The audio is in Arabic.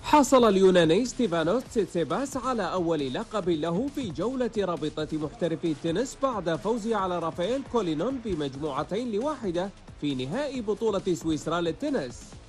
حصل اليوناني ستيفانوس تسيتسيباس على أول لقب له في جولة رابطة محترفي التنس بعد فوزه على رافائيل كولينون بمجموعتين لواحدة في نهائي بطولة سويسرا للتنس.